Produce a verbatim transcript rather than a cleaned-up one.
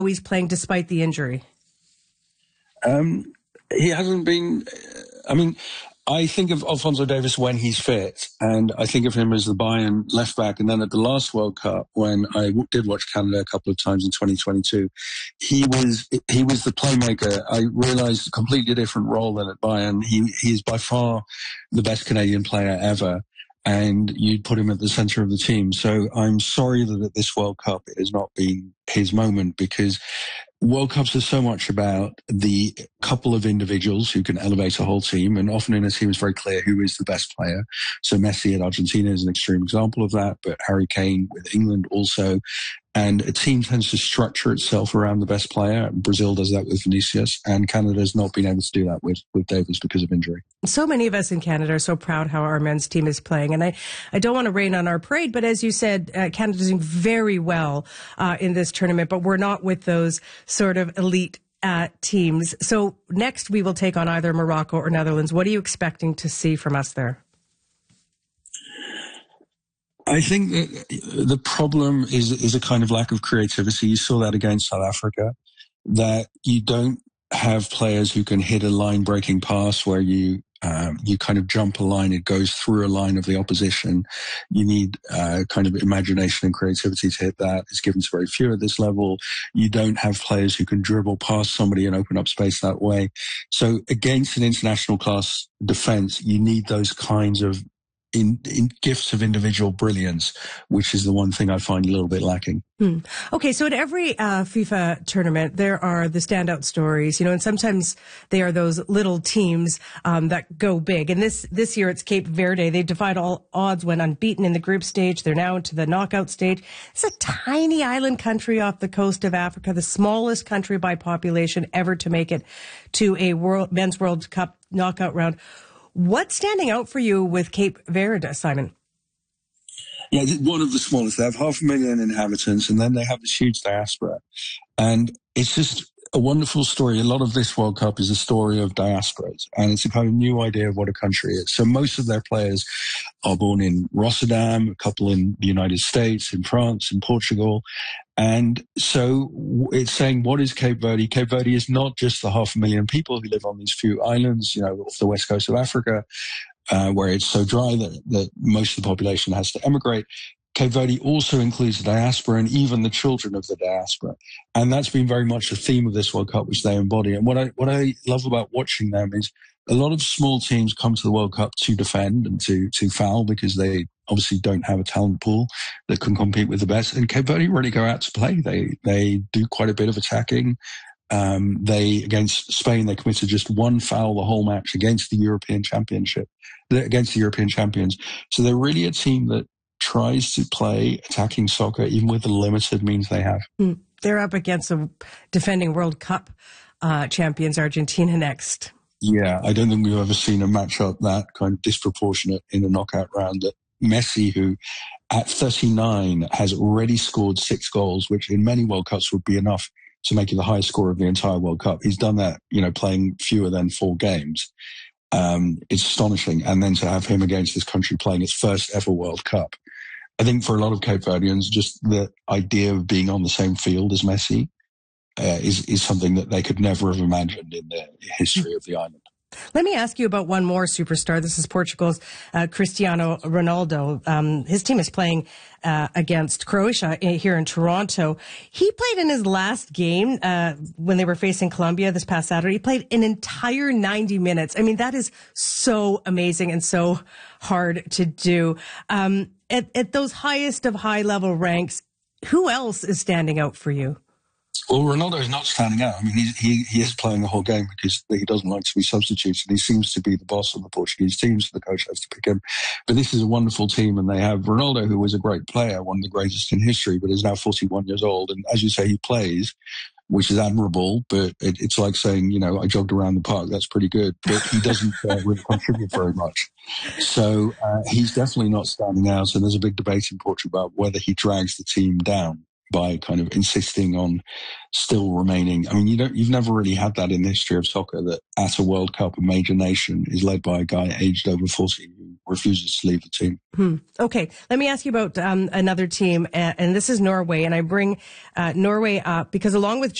he's playing despite the injury? Um, he hasn't been, I mean, I think of Alphonso Davies when he's fit, and I think of him as the Bayern left back. And then at the last World Cup, when I w- did watch Canada a couple of times in twenty twenty-two, he was he was the playmaker. I realised a completely different role than at Bayern. He he's by far the best Canadian player ever, and you'd put him at the centre of the team. So I'm sorry that at this World Cup it has not been his moment, because World Cups are so much about the couple of individuals who can elevate a whole team, and often in a team it's very clear who is the best player. So Messi at Argentina is an extreme example of that, but Harry Kane with England also. And a team tends to structure itself around the best player. Brazil does that with Vinicius, and Canada has not been able to do that with, with Davies because of injury. So many of us in Canada are so proud how our men's team is playing. And I, I don't want to rain on our parade, but as you said, uh, Canada's doing very well uh, in this tournament, but we're not with those sort of elite uh, teams. So next we will take on either Morocco or Netherlands. What are you expecting to see from us there? I think that the problem is is a kind of lack of creativity. You saw that against South Africa, that you don't have players who can hit a line-breaking pass where you um, you kind of jump a line, it goes through a line of the opposition. You need uh, kind of imagination and creativity to hit that. It's given to very few at this level. You don't have players who can dribble past somebody and open up space that way. So against an international class defense, you need those kinds of In, in gifts of individual brilliance, which is the one thing I find a little bit lacking. Hmm. Okay, so at every uh, FIFA tournament, there are the standout stories, you know, and sometimes they are those little teams um, that go big. And this this year it's Cape Verde. They defied all odds, went unbeaten in the group stage. They're now into the knockout stage. It's a tiny island country off the coast of Africa, the smallest country by population ever to make it to a world men's World Cup knockout round. What's standing out for you with Cape Verde, Simon? Yeah, one of the smallest. They have half a million inhabitants, and then they have this huge diaspora. And it's just a wonderful story. A lot of this World Cup is a story of diasporas, and it's a kind of new idea of what a country is. So most of their players are born in Rotterdam, a couple in the United States, in France, in Portugal. And so it's saying, what is Cape Verde? Cape Verde is not just the half a million people who live on these few islands, you know, off the west coast of Africa, uh, where it's so dry that, that most of the population has to emigrate. Cape Verde also includes the diaspora and even the children of the diaspora. And that's been very much the theme of this World Cup, which they embody. And what I, what I love about watching them is a lot of small teams come to the World Cup to defend and to, to foul, because they obviously don't have a talent pool that can compete with the best. And Cape Verde really go out to play. They, they do quite a bit of attacking. Um, they, against Spain, they committed just one foul the whole match against the European Championship, against the European champions. So they're really a team that tries to play attacking soccer, even with the limited means they have. Mm. They're up against the defending World Cup uh, champions, Argentina, next. Yeah, I don't think we've ever seen a matchup that kind of disproportionate in a knockout round. That Messi, who at thirty-nine has already scored six goals, which in many World Cups would be enough to make it the highest score of the entire World Cup. He's done that, you know, playing fewer than four games. Um, it's astonishing. And then to have him against this country playing its first ever World Cup. I think for a lot of Cape Verdeans, just the idea of being on the same field as Messi uh, is, is something that they could never have imagined in the history of the island. Let me ask you about one more superstar. This is Portugal's uh, Cristiano Ronaldo. Um, his team is playing uh, against Croatia here in Toronto. He played in his last game uh, when they were facing Colombia this past Saturday. He played an entire ninety minutes. I mean, that is so amazing and so hard to do. Um, at, at those highest of high-level ranks, who else is standing out for you? Well, Ronaldo is not standing out. I mean, he, he, he is playing the whole game because he doesn't like to be substituted. He seems to be the boss of the Portuguese team, so the coach has to pick him. But this is a wonderful team, and they have Ronaldo, who was a great player, one of the greatest in history, but is now forty-one years old. And as you say, he plays, which is admirable, but it, it's like saying, you know, I jogged around the park. That's pretty good. But he doesn't uh, really contribute very much. So uh, he's definitely not standing out, and there's a big debate in Portugal about whether he drags the team down by kind of insisting on still remaining. I mean, you don't, you've never really had that in the history of soccer, that at a World Cup, a major nation is led by a guy aged over forty who refuses to leave the team. Hmm. Okay, let me ask you about um, another team, and, and this is Norway. And I bring uh, Norway up because along with